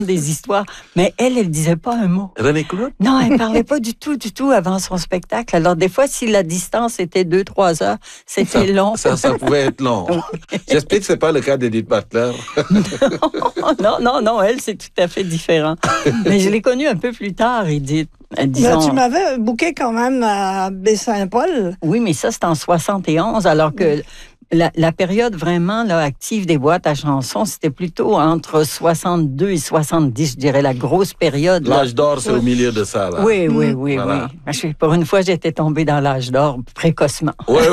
des histoires. Mais elle disait pas un mot. René Claude? Non, elle parlait pas du tout avant son spectacle. Alors, des fois, si la distance était 2-3 heures, c'était long. Ça pouvait être long. J'espère que c'est pas le cas d'Edith Butler. Non, elle, c'est tout à fait différent. Mais je l'ai connue un peu plus tard, Edith. Disons... Mais tu m'avais booké quand même à Baie-Saint-Paul. Oui, mais ça, c'était en 71, alors que la période vraiment là, active des boîtes à chansons, c'était plutôt entre 62 et 70, je dirais, la grosse période. L'âge d'or, c'est au milieu de ça, là. Oui. Pour une fois, j'étais tombée dans l'âge d'or précocement. Oui.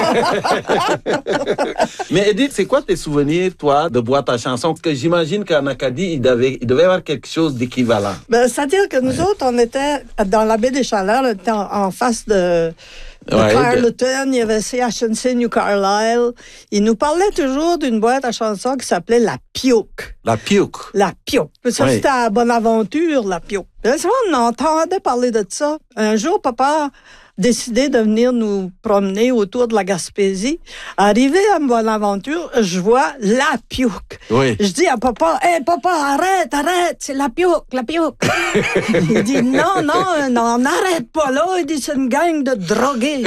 Mais Edith, c'est quoi tes souvenirs, toi, de boîte à chansons? Parce que j'imagine qu'en Acadie, il devait y avoir quelque chose d'équivalent. C'est-à-dire que nous autres, on était dans la baie des Chaleurs, on était en face de Carleton, il y avait CHNC New Carlisle. Il nous parlait toujours d'une boîte à chansons qui s'appelait La Piouk. La Piouk. La Piouk. Ça, c'était à Bonaventure, La Piouk. Là, on entendait parler de ça. Un jour, papa décidé de venir nous promener autour de la Gaspésie. Arrivé à Bonaventure, je vois La Piouk. Oui. Je dis à papa, « Hey, papa, arrête, c'est La Piouk. Il dit, non, n'arrête pas là. Il dit, c'est une gang de drogués.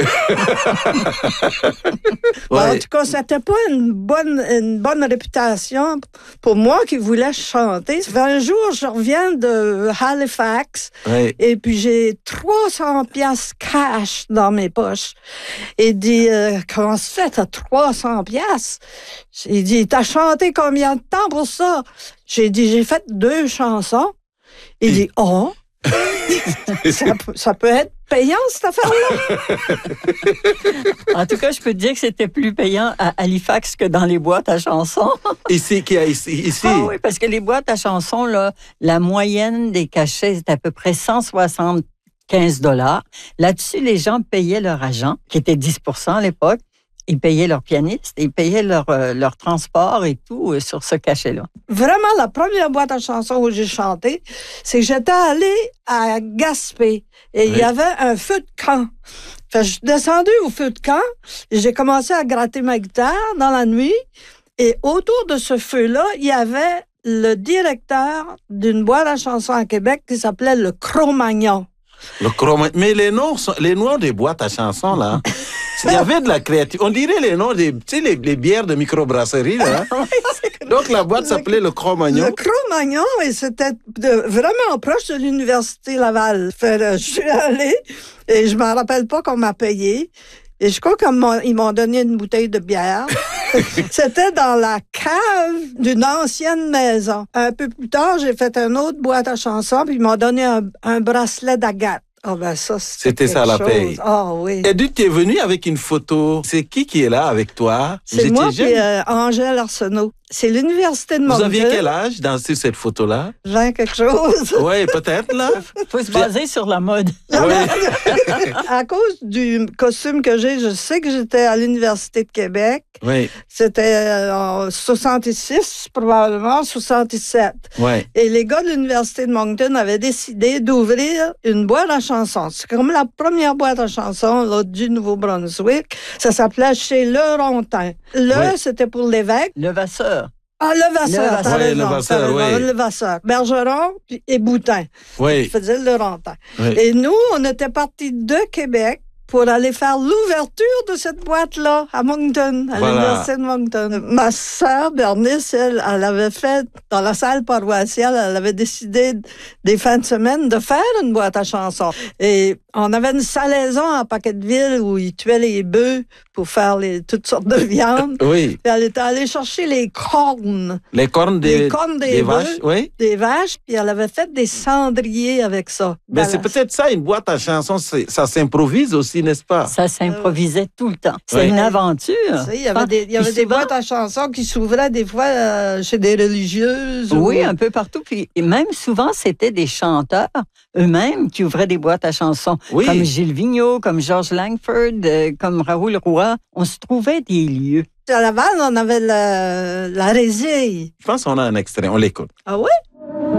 En tout cas, c'était pas une bonne réputation pour moi qui voulais chanter. Un jour, je reviens de Halifax et puis j'ai 300 piastres cash dans mes poches. Il dit, comment se fait, t'as 300 piastres? Il dit, t'as chanté combien de temps pour ça? J'ai dit, j'ai fait 2 chansons. Il dit, oh! ça peut être payant, cette affaire-là. En tout cas, je peux te dire que c'était plus payant à Halifax que dans les boîtes à chansons. Ici. Ah oui, parce que les boîtes à chansons, là, la moyenne des cachets est à peu près 175 $. Là-dessus, les gens payaient leur agent, qui était 10 % à l'époque. Ils payaient leur pianiste, ils payaient leur transport et tout sur ce cachet-là. Vraiment, la première boîte à chansons où j'ai chanté, c'est que j'étais allée à Gaspé et il y avait un feu de camp. Fait que je suis descendue au feu de camp et j'ai commencé à gratter ma guitare dans la nuit. Et autour de ce feu-là, il y avait le directeur d'une boîte à chansons à Québec qui s'appelait le Cro-Magnon. Mais les noms des boîtes à chansons, là, il y avait de la créativité. On dirait les noms des, les bières de microbrasserie, là. Donc, la boîte s'appelait le Cro-Magnon. Le Cro-Magnon, et c'était vraiment proche de l'Université Laval. Je suis allée, et je m'en rappelle pas qu'on m'a payé. Et je crois qu'ils m'ont donné une bouteille de bière. C'était dans la cave d'une ancienne maison. Un peu plus tard, j'ai fait une autre boîte à chansons, puis ils m'ont donné un bracelet d'agate. C'était ça la paye. Oh oui. Edith, tu es venue avec une photo. C'est qui est là avec toi? C'est moi et Angèle Arsenault. C'est l'Université de Moncton. Vous aviez quel âge sur cette photo-là? 20 quelque chose. Oui, peut-être, là. Faut se baser sur la mode. À cause du costume que j'ai, je sais que j'étais à l'Université de Québec. Oui. C'était en 66, probablement, 67. Oui. Et les gars de l'Université de Moncton avaient décidé d'ouvrir une boîte à chansons. C'est comme la première boîte à chansons là, du Nouveau-Brunswick. Ça s'appelait chez Lerontin. C'était pour l'évêque. Levasseur. Ah, Levasseur, t'as raison. Levasseur. Bergeron et Boutin. Oui. Qui faisait le Lerontin. Oui. Et nous, on était partis de Québec pour aller faire l'ouverture de cette boîte-là à Moncton, à l'Université de Moncton. Ma sœur, Bernice, elle avait fait, dans la salle paroissiale, elle avait décidé des fins de semaine de faire une boîte à chansons. Et on avait une salaison à Paquetteville où ils tuaient les bœufs pour faire toutes sortes de viandes. Oui. Puis elle était allée chercher les cornes. Les cornes des vaches, oui. Des vaches, puis elle avait fait des cendriers avec ça. Mais c'est peut-être ça, une boîte à chansons, ça s'improvise aussi, n'est-ce pas? Ça s'improvisait tout le temps. C'est une aventure. Il y avait des boîtes à chansons qui s'ouvraient des fois chez des religieuses. Oui, un peu partout. Puis même souvent, c'était des chanteurs eux-mêmes qui ouvraient des boîtes à chansons. Oui. Comme Gilles Vigneault, comme Georges Langford, comme Raoul Roy. On se trouvait des lieux. À Laval, on avait la Résille. Je pense qu'on a un extrait, on l'écoute. Ah oui?